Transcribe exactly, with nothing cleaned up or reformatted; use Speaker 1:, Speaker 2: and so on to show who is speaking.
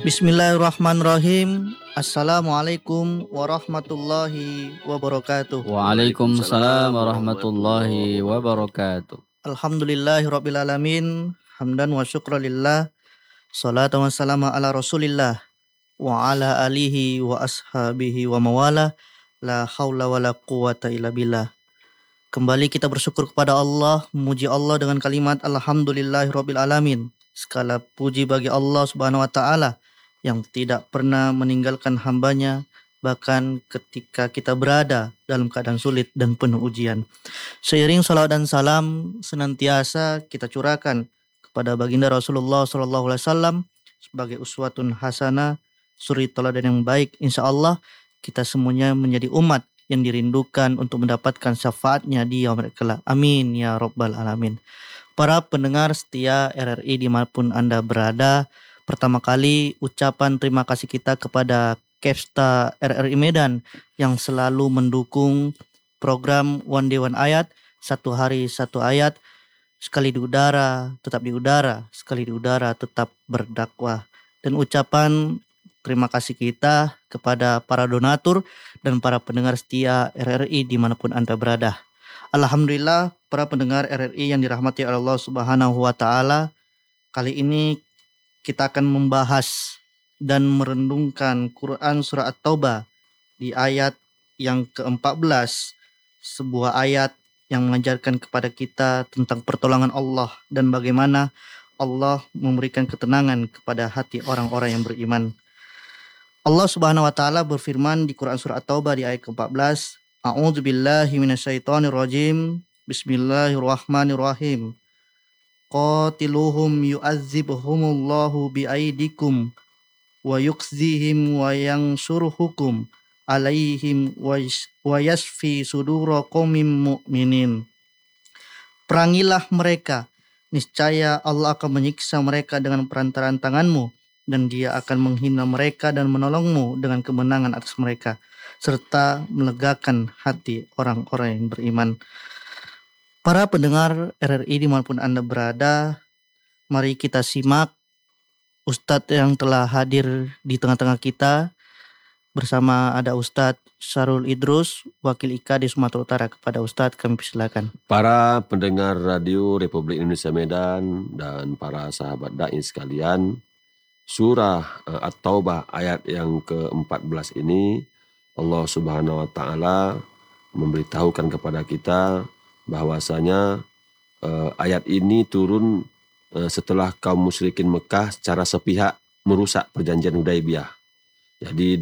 Speaker 1: Bismillahirrahmanirrahim. Assalamualaikum warahmatullahi wabarakatuh.
Speaker 2: Waalaikumsalam warahmatullahi wabarakatuh.
Speaker 1: Alhamdulillahirabbil alamin. Hamdan wa syukran lillah. Salatu wassalamu ala Rasulillah wa ala alihi wa ashabihi wa mawala. La haula wala quwata illa billah. Kembali kita bersyukur kepada Allah, memuji Allah dengan kalimat alhamdulillahirabbil alamin. Segala puji bagi Allah Subhanahu wa taala yang tidak pernah meninggalkan hambanya bahkan ketika kita berada dalam keadaan sulit dan penuh ujian. Seiring salawat dan salam senantiasa kita curahkan kepada baginda Rasulullah sallallahu alaihi wasallam sebagai uswatun hasanah, suri teladan yang baik. Insya Allah kita semuanya menjadi umat yang dirindukan untuk mendapatkan syafaatnya di yaumil kelak. Amin ya rabbal alamin. Para pendengar setia R R I dimanapun Anda berada, pertama kali ucapan terima kasih kita kepada Kepsta R R I Medan yang selalu mendukung program One Day One Ayat, satu hari satu ayat, sekali di udara tetap di udara, sekali di udara tetap berdakwah. Dan ucapan terima kasih kita kepada para donatur dan para pendengar setia R R I dimanapun Anda berada. Alhamdulillah, para pendengar R R I yang dirahmati oleh Allah Subhanahu wa taala, kali ini kita akan membahas dan merenungkan Quran Surah At-Taubah di ayat yang keempat belas, sebuah ayat yang mengajarkan kepada kita tentang pertolongan Allah dan bagaimana Allah memberikan ketenangan kepada hati orang-orang yang beriman. Allah Subhanahu wa taala berfirman di Quran Surah At-Taubah di ayat keempat belas, A'udzubillahi minasyaitonirrajim. Bismillahirrahmanirrahim. Qatiluhum yu'adzibhumullahu biaidikum wa yukhzihim wa yansuruhukum alaihim wa yasfi sudura qaumin mu'minin. Perangilah mereka, niscaya Allah akan menyiksa mereka dengan perantaraan tanganmu, dan Dia akan menghina mereka dan menolongmu dengan kemenangan atas mereka, serta melegakan hati orang-orang yang beriman. Para pendengar R R I dimanapun Anda berada, mari kita simak Ustadz yang telah hadir di tengah-tengah kita. Bersama ada Ustadz Syarul Idrus, Wakil I K A di Sumatera Utara. Kepada Ustadz kami persilakan.
Speaker 3: Para pendengar Radio Republik Indonesia Medan dan para sahabat da'i sekalian, surah At-Taubah ayat yang keempat belas ini Allah Subhanahu wa taala memberitahukan kepada kita bahwasanya eh, ayat ini turun eh, setelah kaum musyrikin Mekah secara sepihak merusak perjanjian Hudaibiyah. Jadi